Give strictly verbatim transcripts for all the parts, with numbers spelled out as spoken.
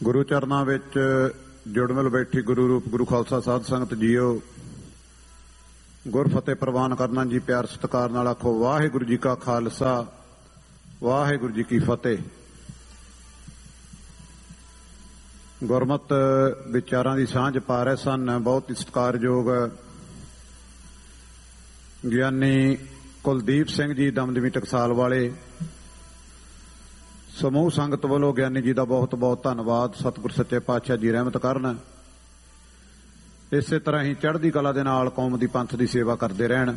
ਗੁਰੂ ਚਰਨਾਂ ਵਿੱਚ ਜੁੜ ਮਿਲ ਬੈਠੀ ਗੁਰੂ ਰੂਪ ਗੁਰੂ ਖਾਲਸਾ ਸਾਧ ਸੰਗਤ ਜੀਓ, ਗੁਰ ਫਤਿਹ ਪ੍ਰਵਾਨ ਕਰਨਾ ਜੀ। ਪਿਆਰ ਸਤਿਕਾਰ ਨਾਲ ਆਖੋ ਵਾਹਿਗੁਰੂ ਜੀ ਕਾ ਖਾਲਸਾ, ਵਾਹਿਗੁਰੂ ਜੀ ਕੀ ਫਤਿਹ। ਗੁਰਮਤ ਵਿਚਾਰਾਂ ਦੀ ਸਾਂਝ ਪਾ ਰਹੇ ਸਨ ਬਹੁਤ ਹੀ ਸਤਿਕਾਰਯੋਗ ਗਿਆਨੀ ਕੁਲਦੀਪ ਸਿੰਘ ਜੀ ਦਮਦਮੀ ਟਕਸਾਲ ਵਾਲੇ। ਸਮੂਹ ਸੰਗਤ ਵੱਲੋਂ ਗਿਆਨੀ ਜੀ ਦਾ ਬਹੁਤ ਬਹੁਤ ਧੰਨਵਾਦ। ਸਤਿਗੁਰ ਸੱਚੇ ਪਾਤਸ਼ਾਹ ਜੀ ਰਹਿਮਤ ਕਰਨ, ਇਸੇ ਤਰ੍ਹਾਂ ਹੀ ਚੜ੍ਹਦੀ ਕਲਾ ਦੇ ਨਾਲ ਕੌਮ ਦੀ ਪੰਥ ਦੀ ਸੇਵਾ ਕਰਦੇ ਰਹਿਣ।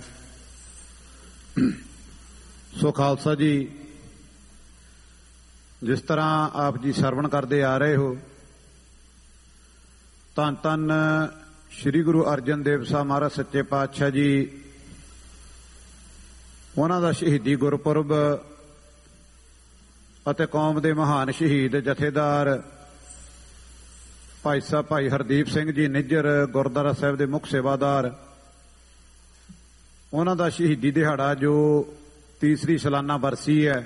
ਸੋ ਖਾਲਸਾ ਜੀ, ਜਿਸ ਤਰ੍ਹਾਂ ਆਪ ਜੀ ਸਰਵਣ ਕਰਦੇ ਆ ਰਹੇ ਹੋ, ਧੰਨ ਧੰਨ ਸ੍ਰੀ ਗੁਰੂ ਅਰਜਨ ਦੇਵ ਸਾਹਿਬ ਮਹਾਰਾਜ ਸੱਚੇ ਪਾਤਸ਼ਾਹ ਜੀ, ਉਹਨਾਂ ਦਾ ਸ਼ਹੀਦੀ ਗੁਰਪੁਰਬ ਅਤੇ ਕੌਮ ਦੇ ਮਹਾਨ ਸ਼ਹੀਦ ਜਥੇਦਾਰ ਭਾਈ ਸਾਹਿਬ ਭਾਈ ਹਰਦੀਪ ਸਿੰਘ ਜੀ ਨਿੱਜਰ ਗੁਰਦੁਆਰਾ ਸਾਹਿਬ ਦੇ ਮੁੱਖ ਸੇਵਾਦਾਰ, ਉਹਨਾਂ ਦਾ ਸ਼ਹੀਦੀ ਦਿਹਾੜਾ ਜੋ ਤੀਸਰੀ ਸਾਲਾਨਾ ਬਰਸੀ ਹੈ,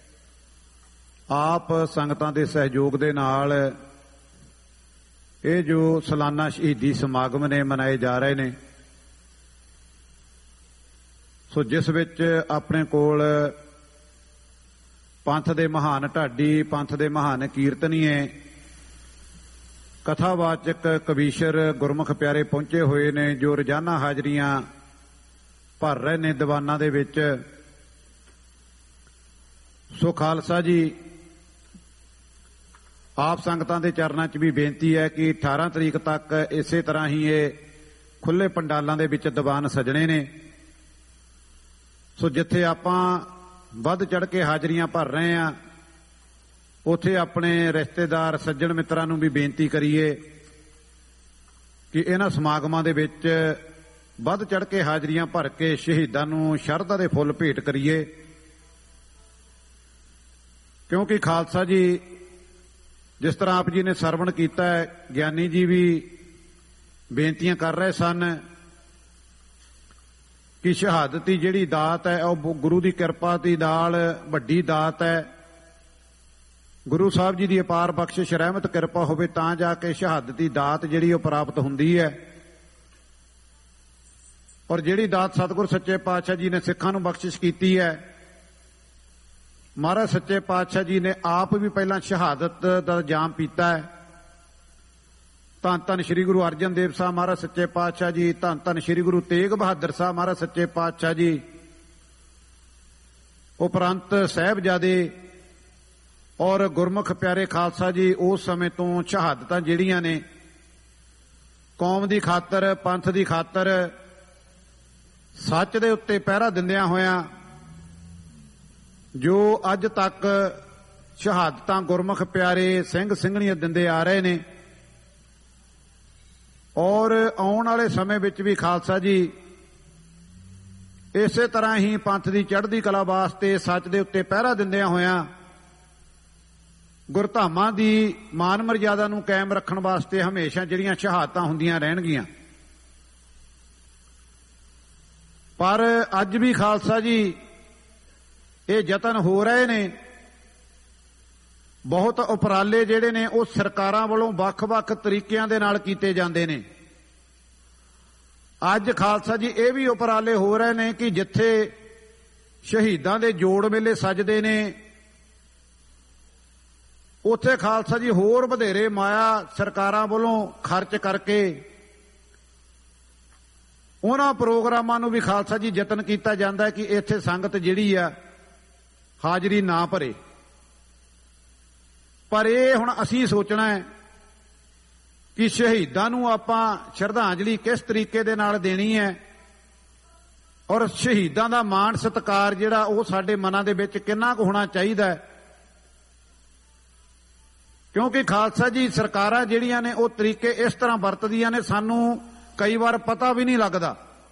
ਆਪ ਸੰਗਤਾਂ ਦੇ ਸਹਿਯੋਗ ਦੇ ਨਾਲ ਇਹ ਜੋ ਸਾਲਾਨਾ ਸ਼ਹੀਦੀ ਸਮਾਗਮ ਨੇ ਮਨਾਏ ਜਾ ਰਹੇ ਨੇ। ਸੋ ਜਿਸ ਵਿੱਚ ਆਪਣੇ ਕੋਲ ਪੰਥ ਦੇ ਮਹਾਨ ਢਾਡੀ, ਪੰਥ ਦੇ ਮਹਾਨ ਕੀਰਤਨੀਏ, ਕਥਾਵਾਚਕ, ਕਵੀਸ਼ਰ, ਗੁਰਮੁਖ ਪਿਆਰੇ ਪਹੁੰਚੇ ਹੋਏ ਨੇ, ਜੋ ਰੋਜ਼ਾਨਾ ਹਾਜ਼ਰੀਆਂ ਭਰ ਰਹੇ ਨੇ ਦੀਵਾਨਾਂ ਦੇ ਵਿੱਚ। ਸੋ ਖਾਲਸਾ ਜੀ, ਆਪ ਸੰਗਤਾਂ ਦੇ ਚਰਨਾਂ 'ਚ ਵੀ ਬੇਨਤੀ ਹੈ ਕਿ ਅਠਾਰਾਂ ਤਰੀਕ ਤੱਕ ਇਸੇ ਤਰ੍ਹਾਂ ਹੀ ਇਹ ਖੁੱਲ੍ਹੇ ਪੰਡਾਲਾਂ ਦੇ ਵਿੱਚ ਦੀਵਾਨ ਸਜਣੇ ਨੇ। ਸੋ ਜਿੱਥੇ ਆਪਾਂ ਵੱਧ ਚੜ ਕੇ ਹਾਜ਼ਰੀਆਂ ਭਰ ਰਹੇ ਹਾਂ, ਉੱਥੇ ਆਪਣੇ ਰਿਸ਼ਤੇਦਾਰ ਸੱਜਣ ਮਿੱਤਰਾਂ ਨੂੰ ਵੀ ਬੇਨਤੀ ਕਰੀਏ ਕਿ ਇਹਨਾਂ ਸਮਾਗਮਾਂ ਦੇ ਵਿੱਚ ਵੱਧ ਚੜ ਕੇ ਹਾਜ਼ਰੀਆਂ ਭਰ ਕੇ ਸ਼ਹੀਦਾਂ ਨੂੰ ਸ਼ਰਧਾ ਦੇ ਫੁੱਲ ਭੇਟ ਕਰੀਏ। ਕਿਉਂਕਿ ਖਾਲਸਾ ਜੀ, ਜਿਸ ਤਰ੍ਹਾਂ ਆਪ ਜੀ ਨੇ ਸਰਵਣ ਕੀਤਾ ਹੈ, ਗਿਆਨੀ ਜੀ ਵੀ ਬੇਨਤੀਆਂ ਕਰ ਰਹੇ ਸਨ ਕਿ ਸ਼ਹਾਦਤੀ ਜਿਹੜੀ ਦਾਤ ਹੈ ਉਹ ਗੁਰੂ ਦੀ ਕਿਰਪਾ ਦੀ ਨਾਲ ਵੱਡੀ ਦਾਤ ਹੈ। ਗੁਰੂ ਸਾਹਿਬ ਜੀ ਦੀ ਅਪਾਰ ਬਖਸ਼ਿਸ਼ ਰਹਿਮਤ ਕਿਰਪਾ ਹੋਵੇ ਤਾਂ ਜਾ ਕੇ ਸ਼ਹਾਦਤੀ ਦਾਤ ਜਿਹੜੀ ਉਹ ਪ੍ਰਾਪਤ ਹੁੰਦੀ ਹੈ। ਔਰ ਜਿਹੜੀ ਦਾਤ ਸਤਿਗੁਰ ਸੱਚੇ ਪਾਤਸ਼ਾਹ ਜੀ ਨੇ ਸਿੱਖਾਂ ਨੂੰ ਬਖਸ਼ਿਸ਼ ਕੀਤੀ ਹੈ, ਮਹਾਰਾਜ ਸੱਚੇ ਪਾਤਸ਼ਾਹ ਜੀ ਨੇ ਆਪ ਵੀ ਪਹਿਲਾਂ ਸ਼ਹਾਦਤ ਦਾ ਜਾਮ ਪੀਤਾ ਹੈ। ਧੰਨ ਧੰਨ ਸ੍ਰੀ ਗੁਰੂ ਅਰਜਨ ਦੇਵ ਸਾਹਿਬ ਮਹਾਰਾਜ ਸੱਚੇ ਪਾਤਸ਼ਾਹ ਜੀ, ਧੰਨ ਧੰਨ ਸ੍ਰੀ ਗੁਰੂ ਤੇਗ ਬਹਾਦਰ ਸਾਹਿਬ ਮਹਾਰਾਜ ਸੱਚੇ ਪਾਤਸ਼ਾਹ ਜੀ, ਉਪਰੰਤ ਸਾਹਿਬਜ਼ਾਦੇ ਔਰ ਗੁਰਮੁਖ ਪਿਆਰੇ ਖਾਲਸਾ ਜੀ ਉਸ ਸਮੇਂ ਤੋਂ ਸ਼ਹਾਦਤਾਂ ਜਿਹੜੀਆਂ ਨੇ ਕੌਮ ਦੀ ਖਾਤਰ, ਪੰਥ ਦੀ ਖਾਤਰ, ਸੱਚ ਦੇ ਉੱਤੇ ਪਹਿਰਾ ਦਿੰਦਿਆਂ ਹੋਇਆਂ ਜੋ ਅੱਜ ਤੱਕ ਸ਼ਹਾਦਤਾਂ ਗੁਰਮੁਖ ਪਿਆਰੇ ਸਿੰਘ ਸਿੰਘਣੀਆਂ ਦਿੰਦੇ ਆ ਰਹੇ ਨੇ। ਔਰ ਆਉਣ ਵਾਲੇ ਸਮੇਂ ਵਿੱਚ ਵੀ ਖਾਲਸਾ ਜੀ ਇਸੇ ਤਰ੍ਹਾਂ ਹੀ ਪੰਥ ਦੀ ਚੜ੍ਹਦੀ ਕਲਾ ਵਾਸਤੇ, ਸੱਚ ਦੇ ਉੱਤੇ ਪਹਿਰਾ ਦਿੰਦਿਆਂ ਹੋਇਆਂ ਗੁਰਧਾਮਾਂ ਦੀ ਮਾਨ ਮਰਜ਼ਾਦਾ ਨੂੰ ਕਾਇਮ ਰੱਖਣ ਵਾਸਤੇ ਹਮੇਸ਼ਾ ਜਿਹੜੀਆਂ ਸ਼ਹਾਦਤਾਂ ਹੁੰਦੀਆਂ ਰਹਿਣਗੀਆਂ। ਪਰ ਅੱਜ ਵੀ ਖਾਲਸਾ ਜੀ ਇਹ ਯਤਨ ਹੋ ਰਹੇ ਨੇ, ਬਹੁਤ ਉਪਰਾਲੇ ਜਿਹੜੇ ਨੇ ਉਹ ਸਰਕਾਰਾਂ ਵੱਲੋਂ ਵੱਖ-ਵੱਖ ਤਰੀਕਿਆਂ ਦੇ ਨਾਲ ਕੀਤੇ ਜਾਂਦੇ ਨੇ। ਅੱਜ ਖਾਲਸਾ ਜੀ ਇਹ ਵੀ ਉਪਰਾਲੇ ਹੋ ਰਹੇ ਨੇ ਕਿ ਜਿੱਥੇ ਸ਼ਹੀਦਾਂ ਦੇ ਜੋੜ ਮੇਲੇ ਸਜਦੇ ਨੇ, ਉੱਥੇ ਖਾਲਸਾ ਜੀ ਹੋਰ ਵਧੇਰੇ ਮਾਇਆ ਸਰਕਾਰਾਂ ਵੱਲੋਂ ਖਰਚ ਕਰਕੇ ਉਹਨਾਂ ਪ੍ਰੋਗਰਾਮਾਂ ਨੂੰ ਵੀ ਖਾਲਸਾ ਜੀ ਯਤਨ ਕੀਤਾ ਜਾਂਦਾ ਕਿ ਇੱਥੇ ਸੰਗਤ ਜਿਹੜੀ ਆ ਹਾਜ਼ਰੀ ਨਾ ਭਰੇ। ਪਰ ਇਹ ਹੁਣ ਅਸੀਂ ਸੋਚਣਾ ਹੈ ਕਿ ਸ਼ਹੀਦਾਂ ਨੂੰ ਆਪਾਂ ਸ਼ਰਧਾਂਜਲੀ ਕਿਸ ਤਰੀਕੇ ਦੇ ਨਾਲ ਦੇਣੀ ਹੈ, ਔਰ ਸ਼ਹੀਦਾਂ ਦਾ ਮਾਣ ਸਤਿਕਾਰ ਜਿਹੜਾ ਉਹ ਸਾਡੇ ਮਨਾਂ ਦੇ ਵਿੱਚ ਕਿੰਨਾ ਕੁ ਹੋਣਾ ਚਾਹੀਦਾ ਹੈ। ਕਿਉਂਕਿ ਖਾਲਸਾ ਜੀ ਸਰਕਾਰਾਂ ਜਿਹੜੀਆਂ ਨੇ ਉਹ ਤਰੀਕੇ ਇਸ ਤਰ੍ਹਾਂ ਵਰਤਦੀਆਂ ਨੇ, ਸਾਨੂੰ ਕਈ ਵਾਰ ਪਤਾ ਵੀ ਨਹੀਂ ਲੱਗਦਾ।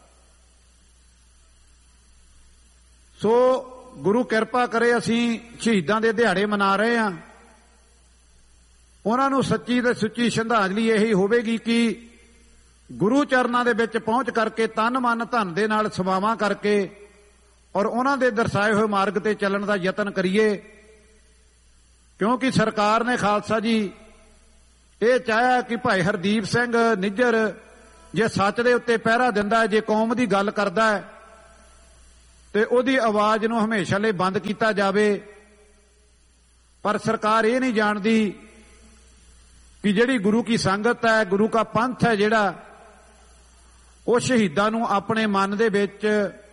ਸੋ ਗੁਰੂ ਕਿਰਪਾ ਕਰੇ, ਅਸੀਂ ਸ਼ਹੀਦਾਂ ਦੇ ਦਿਹਾੜੇ ਮਨਾ ਰਹੇ ਹਾਂ, ਉਹਨਾਂ ਨੂੰ ਸੱਚੀ ਤੇ ਸੁੱਚੀ ਸ਼ਰਧਾਂਜਲੀ ਇਹੀ ਹੋਵੇਗੀ ਕਿ ਗੁਰੂ ਚਰਨਾਂ ਦੇ ਵਿੱਚ ਪਹੁੰਚ ਕਰਕੇ ਤਨ ਮਨ ਧਨ ਦੇ ਨਾਲ ਸੇਵਾਵਾਂ ਕਰਕੇ ਔਰ ਉਹਨਾਂ ਦੇ ਦਰਸਾਏ ਹੋਏ ਮਾਰਗ ਤੇ ਚੱਲਣ ਦਾ ਯਤਨ ਕਰੀਏ। ਕਿਉਂਕਿ ਸਰਕਾਰ ਨੇ ਖਾਲਸਾ ਜੀ ਇਹ ਚਾਹਿਆ ਕਿ ਭਾਈ ਹਰਦੀਪ ਸਿੰਘ ਨਿੱਜਰ ਜੇ ਸੱਚ ਦੇ ਉੱਤੇ ਪਹਿਰਾ ਦਿੰਦਾ ਹੈ, ਜੇ ਕੌਮ ਦੀ ਗੱਲ ਕਰਦਾ ਹੈ, ਤੇ ਉਹਦੀ ਆਵਾਜ਼ ਨੂੰ ਹਮੇਸ਼ਾ ਲਈ ਬੰਦ ਕੀਤਾ ਜਾਵੇ। ਪਰ ਸਰਕਾਰ ਇਹ ਨਹੀਂ ਜਾਣਦੀ ਕਿ ਜਿਹੜੀ ਗੁਰੂ ਕੀ ਸੰਗਤ ਹੈ, ਗੁਰੂ ਕਾ ਪੰਥ ਹੈ, ਜਿਹੜਾ ਉਹ ਸ਼ਹੀਦਾਂ ਨੂੰ ਆਪਣੇ ਮਨ ਦੇ ਵਿੱਚ,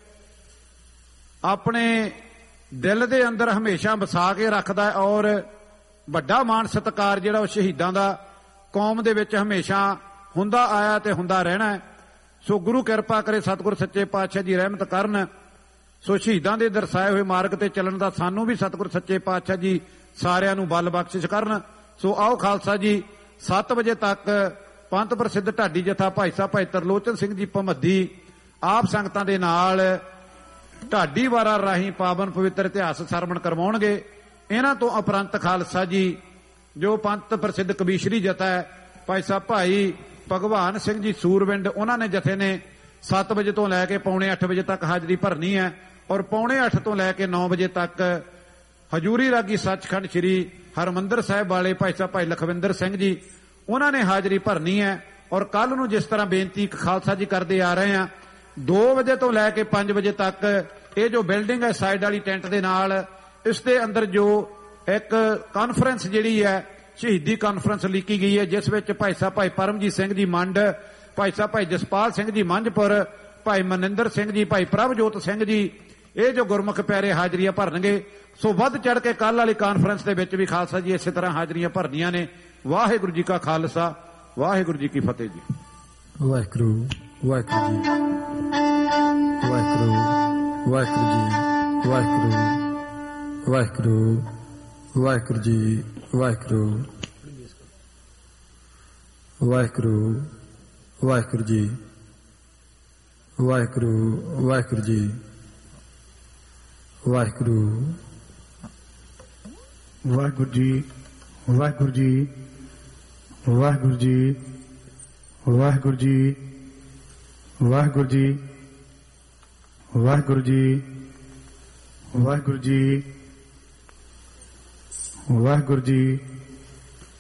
ਆਪਣੇ ਦਿਲ ਦੇ ਅੰਦਰ ਹਮੇਸ਼ਾ ਵਸਾ ਕੇ ਰੱਖਦਾ ਹੈ ਔਰ ਵੱਡਾ ਮਾਣ ਸਤਿਕਾਰ ਜਿਹੜਾ ਉਹ ਸ਼ਹੀਦਾਂ ਦਾ ਕੌਮ ਦੇ ਵਿੱਚ ਹਮੇਸ਼ਾ ਹੁੰਦਾ ਆਇਆ ਤੇ ਹੁੰਦਾ ਰਹਿਣਾ। ਸੋ ਗੁਰੂ ਕਿਰਪਾ ਕਰੇ, ਸਤਿਗੁਰ ਸੱਚੇ ਪਾਤਸ਼ਾਹ ਜੀ ਰਹਿਮਤ ਕਰਨ। ਸੋ ਸ਼ਹੀਦਾਂ ਦੇ ਦਰਸਾਏ ਹੋਏ ਮਾਰਗ ਤੇ ਚੱਲਣ ਦਾ ਸਾਨੂੰ ਵੀ ਸਤਿਗੁਰ ਸੱਚੇ ਪਾਤਸ਼ਾਹ ਜੀ ਸਾਰਿਆਂ ਨੂੰ ਬਲ ਬਖਸ਼ਿਸ਼ ਕਰਨ। ਸੋ ਆਓ ਖਾਲਸਾ ਜੀ, ਸੱਤ ਵਜੇ ਤੱਕ ਪੰਥ ਪ੍ਰਸਿੱਧ ਢਾਡੀ ਜਥਾ ਭਾਈ ਸਾਹਿਬ ਭਾਈ ਤਰਲੋਚਨ ਸਿੰਘ ਜੀ ਭਮੱਦੀ ਆਪ ਸੰਗਤਾਂ ਦੇ ਨਾਲ ਢਾਡੀ ਵਾਰਾ ਰਾਹੀਂ ਪਾਵਨ ਪਵਿੱਤਰ ਇਤਿਹਾਸ ਸਰਵਣ ਕਰਵਾਉਣਗੇ। ਇਹਨਾਂ ਤੋਂ ਉਪਰੰਤ ਖਾਲਸਾ ਜੀ ਜੋ ਪੰਥ ਪ੍ਰਸਿੱਧ ਕਬੀਸ਼ਰੀ ਜਥਾ ਹੈ ਭਾਈ ਸਾਹਿਬ ਭਾਈ ਭਗਵਾਨ ਸਿੰਘ ਜੀ ਸੂਰਵਿੰਡ, ਉਹਨਾਂ ਨੇ ਜਥੇ ਨੇ ਸੱਤ ਵਜੇ ਤੋਂ ਲੈ ਕੇ ਪੌਣੇ ਅੱਠ ਵਜੇ ਤੱਕ ਹਾਜ਼ਰੀ ਭਰਨੀ ਹੈ ਔਰ ਪੌਣੇ ਅੱਠ ਤੋਂ ਲੈ ਕੇ ਨੌ ਵਜੇ ਤੱਕ ਹਜੂਰੀ ਰਾਗੀ ਸੱਚਖੰਡ ਸ੍ਰੀ ਹਰਮੰਦਰ ਸਾਹਿਬ ਵਾਲੇ ਭਾਈ ਸਾਹਿਬ ਭਾਈ ਲਖਵਿੰਦਰ ਸਿੰਘ ਜੀ, ਉਹਨਾਂ ਨੇ ਹਾਜ਼ਰੀ ਭਰਨੀ ਹੈ। ਔਰ ਕੱਲ ਨੂੰ ਜਿਸ ਤਰ੍ਹਾਂ ਬੇਨਤੀ ਖਾਲਸਾ ਜੀ ਕਰਦੇ ਆ ਰਹੇ ਆ, ਦੋ ਵਜੇ ਤੋਂ ਲੈ ਕੇ ਪੰਜ ਵਜੇ ਤੱਕ ਇਹ ਜੋ ਬਿਲਡਿੰਗ ਹੈ ਸਾਈਡ ਵਾਲੀ ਟੈਂਟ ਦੇ ਨਾਲ, ਇਸ ਦੇ ਅੰਦਰ ਜੋ ਇੱਕ ਕਾਨਫਰੰਸ ਜਿਹੜੀ ਹੈ ਸ਼ਹੀਦੀ ਕਾਨਫਰੰਸ ਲਿਖੀ ਗਈ ਹੈ, ਜਿਸ ਵਿੱਚ ਭਾਈ ਸਾਹਿਬ ਭਾਈ ਪਰਮਜੀਤ ਸਿੰਘ ਜੀ ਮੰਡ, ਭਾਈ ਸਾਹਿਬ ਭਾਈ ਜਸਪਾਲ ਸਿੰਘ ਜੀ ਮੰਝਪੁਰ, ਭਾਈ ਮਨਿੰਦਰ ਸਿੰਘ ਜੀ, ਭਾਈ ਪ੍ਰਭਜੋਤ ਸਿੰਘ ਜੀ, ਇਹ ਜੋ ਗੁਰਮੁਖ ਪਿਆਰੇ ਹਾਜ਼ਰੀਆਂ ਭਰਨਗੇ। ਸੋ ਵੱਧ ਚੜ ਕੇ ਕੱਲ ਵਾਲੀ ਕਾਨਫਰੰਸ ਦੇ ਵਿੱਚ ਵੀ ਖਾਲਸਾ ਜੀ ਇਸੇ ਤਰ੍ਹਾਂ ਹਾਜ਼ਰੀਆਂ ਭਰਨੀਆਂ ਨੇ। ਵਾਹਿਗੁਰੂ ਜੀ ਕਾ ਖਾਲਸਾ, ਵਾਹਿਗੁਰੂ ਜੀ ਕੀ ਫਤਿਹ ਜੀ। ਵਾਹਿਗੁਰੂ ਵਾਹਿਗੁਰੂ ਜੀ, ਵਾਹਿਗੁਰੂ ਵਾਹਿਗੁਰੂ ਜੀ, ਵਾਹਿਗੁਰੂ ਵਾਹਿਗੁਰੂ ਵਾਹਿਗੁਰੂ ਜੀ, ਵਾਹਿਗੁਰੂ ਵਾਹਿਗੁਰੂ ਵਾਹਿਗੁਰੂ ਜੀ, ਵਾਹਿਗੁਰੂ ਵਾਹਿਗੁਰੂ ਜੀ, ਵਾਹਿਗੁਰੂ ਵਾਹਿਗੁਰੂ ਜੀ, ਵਾਹਿਗੁਰੂ ਜੀ, ਵਾਹਿਗੁਰੂ ਜੀ, ਵਾਹਿਗੁਰੂ ਜੀ, ਵਾਹਿਗੁਰੂ ਜੀ, ਵਾਹਿਗੁਰੂ ਜੀ, ਵਾਹਿਗੁਰੂ ਜੀ, ਵਾਹਿਗੁਰੂ ਜੀ,